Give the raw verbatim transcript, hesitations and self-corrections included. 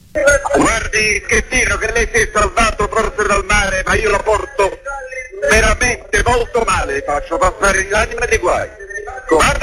Guardi, Schettino, che lei si è salvato forse dal mare, ma io la porto veramente molto male, faccio passare l'anima dei guai. Guarda